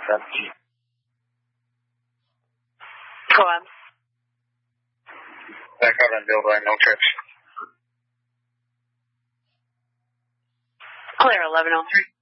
Go on. Back out on Bill Ryan, no trips. Clear, 1103.